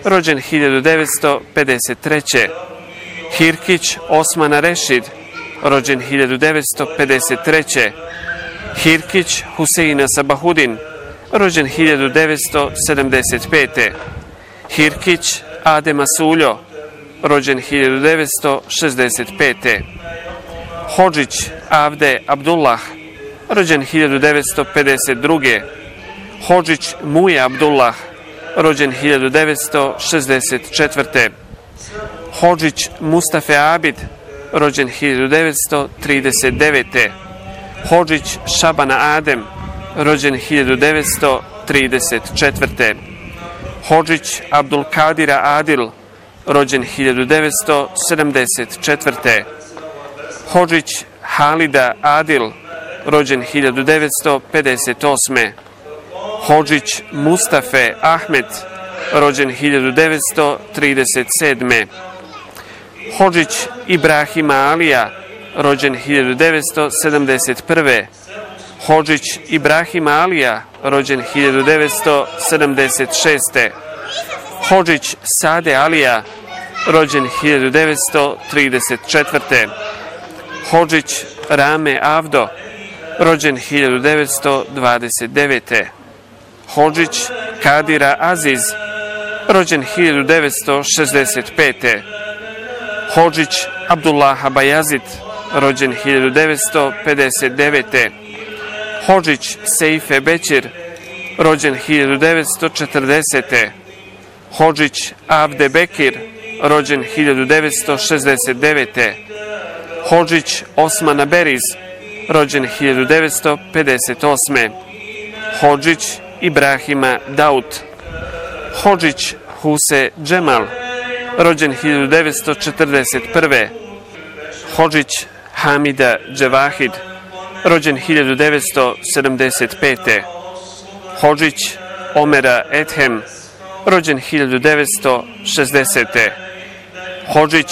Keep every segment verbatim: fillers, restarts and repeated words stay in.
rođen hiljadu devetsto pedeset treće. Hirkić Osman Rešid, rođen hiljadu devetsto pedeset treće. Hirkić Huseina Sabahudin, rođen hiljadu devetsto sedamdeset pete. Hirkić Adema Suljo, rođen hiljadu devetsto šezdeset pete. Hodžić Avde Abdullah, rođen hiljadu devetsto pedeset druge. Hodžić Muje Abdullah, rođen hiljadu devetsto šezdeset četvrte. Hodžić Mustafa Abid, rođen hiljadu devetsto trideset devete. Hodžić Šabana Adem, rođen hiljadu devetsto trideset četvrte. Hodžić Abdulkadira Adil, rođen hiljadu devetsto sedamdeset četvrte. Hodžić Halida Adil, rođen hiljadu devetsto pedeset osme. Hodžić Mustafa Ahmed, rođen hiljadu devetsto trideset sedme. Hodžić Ibrahima Alija, rođen hiljadu devetsto sedamdeset prve. Hodžić Ibrahima Alija, rođen hiljadu devetsto sedamdeset šeste. Hodžić Sade Alija, rođen hiljadu devetsto trideset četvrte. Hodžić Rame Avdo, rođen hiljadu devetsto dvadeset devete. Hodžić Kadira Aziz, rođen hiljadu devetsto šezdeset pete. Hodžić Abdullah Bajazid, rođen hiljadu devetsto pedeset devete. Hodžić Seife Bećir, rođen hiljadu devetsto četrdesete. Hodžić Avde Bekir, rođen hiljadu devetsto šezdeset devete. Hodžić Osmana Beriz, rođen hiljadu devetsto pedeset osme. Hodžić Ibrahima Daut. Hodžić Huse Džemal, rođen hiljadu devetsto četrdeset prve. Hodžić Hamida Dževahid, rođen hiljadu devetsto sedamdeset pete. Hodžić Omera Ethem, rođen hiljadu devetsto šezdesete. Hodžić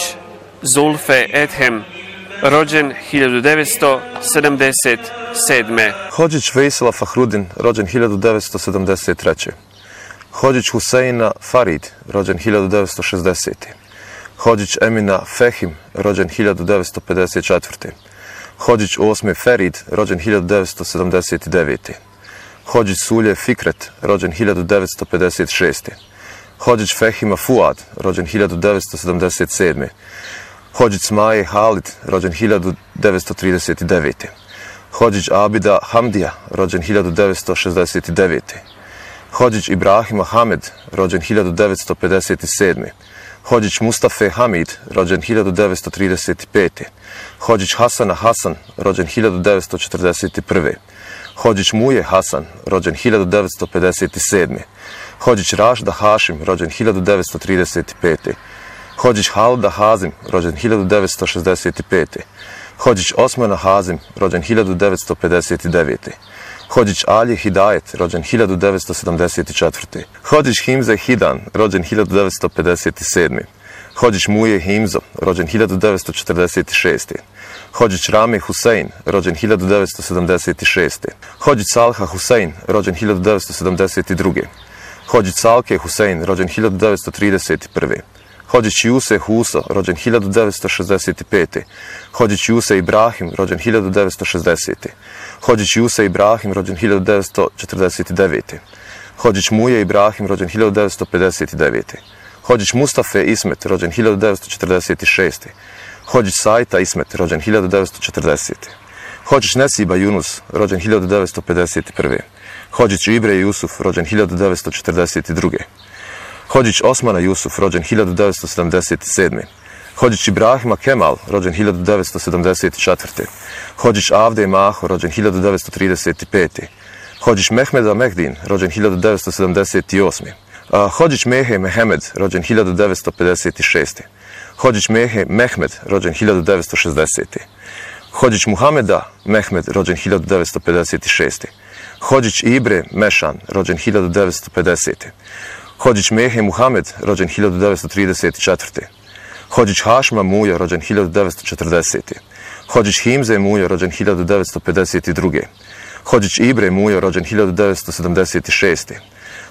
Zulfe Ethem, rođen hiljadu devetsto sedamdeset sedme. Hodžić Veysela Fahrudin, rođen hiljadu devetsto sedamdeset treće. Hodžić Huseina Farid, rođen hiljadu devetsto šezdesete. Hodžić Emina Fehim, rođen hiljadu devetsto pedeset četvrte. Hodžić Osme Ferid, rođen hiljadu devetsto sedamdeset devete. Hodžić Sulje Fikret, rođen hiljadu devetsto pedeset šeste. Hodžić Fehima Fuad, rođen hiljadu devetsto sedamdeset sedme. Hodžić Smaje Halid, rođen hiljadu devetsto trideset devete. Hodžić Abida Hamdija, rođen hiljadu devetsto šezdeset devete. Hodžić Ibrahima Hamed, rođen hiljadu devetsto pedeset sedme. Hodžić Mustafa Hamid, rođen hiljadu devetsto trideset pete. Hodžić Hasana Hasan, rođen hiljadu devetsto četrdeset prve. Hodžić Muje Hasan, rođen hiljadu devetsto pedeset sedme. Hodžić Rašda Hašim, rođen hiljadu devetsto trideset pete. Hodžić Halda Hazim, rođen hiljadu devetsto šezdeset pete. Hodžić Osmana Hazim, rođen hiljadu devetsto pedeset devete. Hodžić Ali Hidajet, rođen hiljadu devetsto sedamdeset četvrte. Hodžić Himze Hidan, rođen hiljadu devetsto pedeset sedme. Hodžić Muje Himzo, rođen hiljadu devetsto četrdeset šeste. Hodžić Rame Husein, rođen hiljadu devetsto sedamdeset šeste. Hodžić Salha Husein, rođen hiljadu devetsto sedamdeset druge. Hodžić Salke Husein, rođen hiljadu devetsto trideset prve. Hodžić Juse Huso, rođen hiljadu devetsto šezdeset pete. Hodžić Juse Ibrahim, rođen hiljadu devetsto šezdesete. Hodžić Juse Ibrahim, rođen hiljadu devetsto četrdeset devete. Hodžić Muje Ibrahim, rođen hiljadu devetsto pedeset devete. Hodžić Mustafa Ismet, rođen hiljadu devetsto četrdeset šeste. Hodžić Sajta Ismet, rođen hiljadu devetsto četrdesete. Hodžić Nesiba Yunus, rođen hiljadu devetsto pedeset prve. Hodžić Ibre Jusuf, rođen hiljadu devetsto četrdeset druge. Hodžić Osmana Jusuf, rođen hiljadu devetsto sedamdeset sedme. Hodžić Ibrahima Kemal, rođen hiljadu devetsto sedamdeset četvrte. Hodžić Avde Maho, rođen hiljadu devetsto trideset pete. Hodžić Mehmeda Mehdin, rođen hiljadu devetsto sedamdeset osme. Hodžić Mehe Mehemed, rođen hiljadu devetsto pedeset šeste. Hodžić Mehe Mehmed, rođen hiljadu devetsto šezdesete. Hodžić Muhameda Mehmed, rođen hiljadu devetsto pedeset šeste. Hodžić Ibre Mešan, rođen hiljadu devetsto pedesete. Hodžić Mehe Muhamed, rođen hiljadu devetsto trideset četvrte. Hodžić Hašma Mujo, rođen hiljadu devetsto četrdesete. Hodžić Himze Mujo, rođen hiljadu devetsto pedeset druge. Hodžić Ibre Mujo, rođen hiljadu devetsto sedamdeset šeste.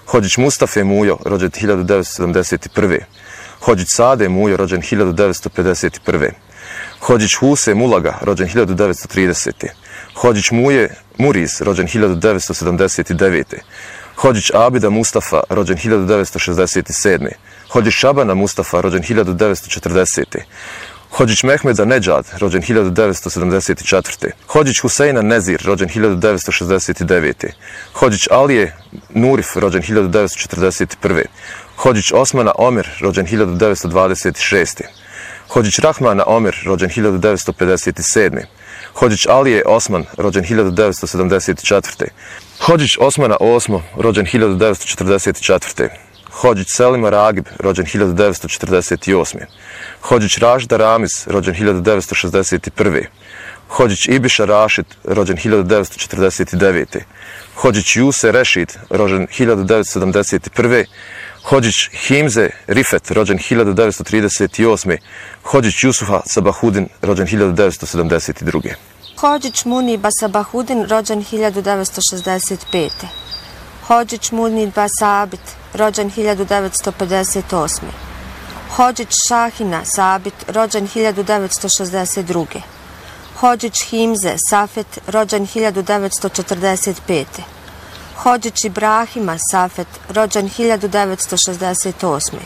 Hodžić Mustafe Mujo, rođen hiljadu devetsto sedamdeset prve. Hodžić Sade Mujo, rođen hiljadu devetsto pedeset prve. Hodžić Huse Mulaga, rođen hiljadu devetsto tridesete. Hodžić Muje Muriz, rođen hiljadu devetsto sedamdeset devete. Hodžić Abida Mustafa, rođen hiljadu devetsto šezdeset sedme. Hodžić Šabana Mustafa, rođen hiljadu devetsto četrdesete. Hodžić Mehmeda Nedžad, rođen hiljadu devetsto sedamdeset četvrte. Hodžić Huseina Nezir, rođen hiljadu devetsto šezdeset devete. Hodžić Alije Nurif, rođen hiljadu devetsto četrdeset prve. Hodžić Osmana Omer, rođen hiljadu devetsto dvadeset šeste. Hodžić Rahmana Omer, rođen hiljadu devetsto pedeset sedme. Hodžić Alije Osman, rođen hiljadu devetsto sedamdeset četvrte. Hodžić Osmana Osmo, rođen hiljadu devetsto četrdeset četvrte. Hodžić Selima Ragib, rođen hiljadu devetsto četrdeset osme. Hodžić Ražda Ramiz, rođen hiljadu devetsto šezdeset prve. Hodžić Ibiša Rašid, rođen hiljadu devetsto četrdeset devete. Hodžić Juse Rešid, rođen hiljadu devetsto sedamdeset prve. Hodžić Himze Rifet, rođen hiljadu devetsto trideset osme. Hodžić Jusufa Sabahudin, rođen hiljadu devetsto sedamdeset druge. Hodžić Muniba Sabahudin, rođen hiljadu devetsto šezdeset pete. Hodžić Muniba Sabit, rođen hiljadu devetsto pedeset osme. Hodžić Šahina Sabit, rođen hiljadu devetsto šezdeset druge. Hodžić Himze Safet, rođen hiljadu devetsto četrdeset pete. Hodžić Ibrahima Safet, rođen hiljadu devetsto šezdeset osme.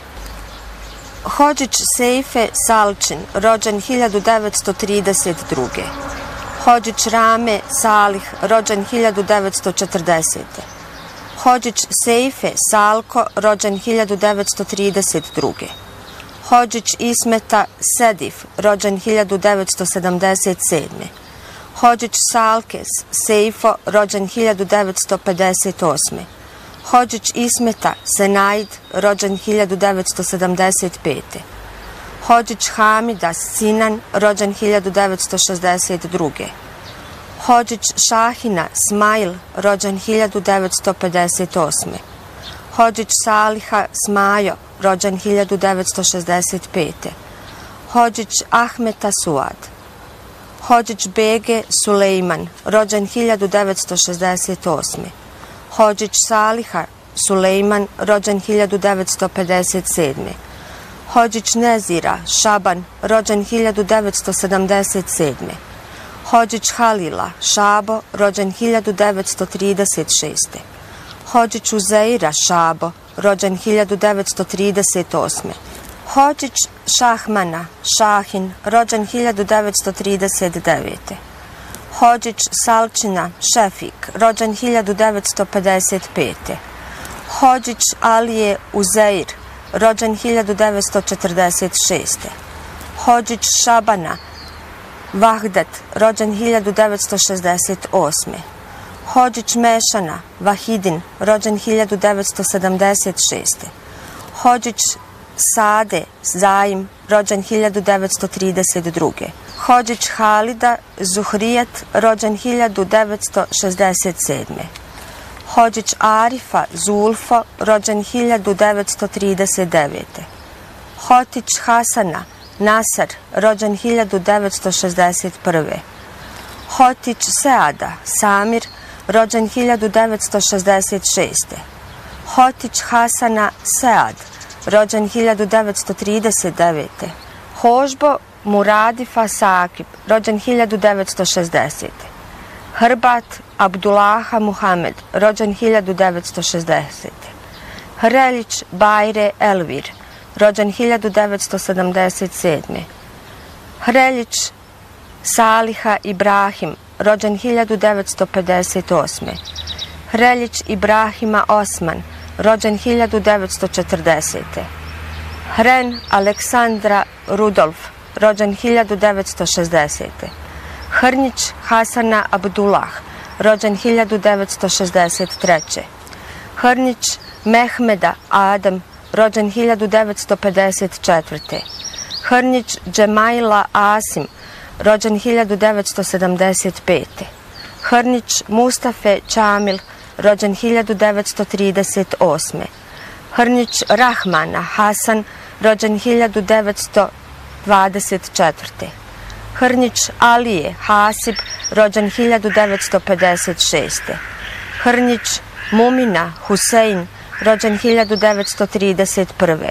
Hodžić Sejfe Salčin, rođen hiljadu devetsto trideset druge. Hodžić Rame Salih, rođen hiljadu devetsto četrdesete. Hodžić Sejfe Salko, rođen hiljadu devetsto trideset druge. Hodžić Ismeta Sedif, rođen hiljadu devetsto sedamdeset sedme. Hodžić Salkes Sejfo, rođen hiljadu devetsto pedeset osme. Hodžić Ismeta Senaid, rođen hiljadu devetsto sedamdeset pete. Hodžić Hamida Sinan, rođen hiljadu devetsto šezdeset druge. Hodžić Šahina Smail, rođen hiljadu devetsto pedeset osme. Hodžić Saliha Smajo, rođen hiljadu devetsto šezdeset pete. Hodžić Ahmeta Suad. Hodžić Bege Sulejman, rođen hiljadu devetsto šezdeset osme. Hodžić Saliha Sulejman, rođen hiljadu devetsto pedeset sedme. Hodžić Nezira Šaban, rođen hiljadu devetsto sedamdeset sedme. Hodžić Halila Šabo, rođen hiljadu devetsto trideset šeste. Hodžić Uzeira Šabo, rođen hiljadu devetsto trideset osme. Hodžić Šahmana Šahin, rođen hiljadu devetsto trideset devete. Hodžić Salčina Šefik, rođen hiljadu devetsto pedeset pete. Hodžić Alije Uzeir, rođen hiljadu devetsto četrdeset šeste. Hodžić Šabana Vahdet, rođen hiljadu devetsto šezdeset osme. Hodžić Mešana Vahidin, rođen hiljadu devetsto sedamdeset šeste. Hodžić Sade Zaim, rođen hiljadu devetsto trideset druge. Hodžić Halida Zuhrijat, rođen hiljadu devetsto šezdeset sedme. Hodžić Arifa Zulfo, rođen hiljadu devetsto trideset devete. Hotić Hasana Nasar, rođen hiljadu devetsto šezdeset prve. Hotić Seada Samir, rođen hiljadu devetsto šezdeset šeste. Hotić Hasana Sead, rođen hiljadu devetsto trideset devete. Hožbo Muradifa Sakib, rođen hiljadu devetsto šezdesete. Hrbat Abdullaha Muhamed, rođen hiljadu devetsto šezdesete. Hreljić Bajre Elvir, rođen hiljadu devetsto sedamdeset sedme. Hreljić Saliha Ibrahim, rođen hiljadu devetsto pedeset osme. Hreljić Ibrahima Osman, rođen hiljadu devetsto četrdesete. Hren Aleksandra Rudolf, rođen hiljadu devetsto šezdesete. Hrnić Hasana Abdullah, rođen hiljadu devetsto šezdeset treće. Hrnić Mehmeda Adam, rođen hiljadu devetsto pedeset četvrte. Hrnić Džemaila Asim, rođen hiljadu devetsto sedamdeset pete. Hrnić Mustafe Čamil, rođen hiljadu devetsto trideset osme. Hrnić Rahmana Hasan, rođen hiljadu devetsto dvadeset četvrte. Hrnić Alije Hasib, rođen hiljadu devetsto pedeset šeste. Hrnić Mumina Husein, rođen hiljadu devetsto trideset prve.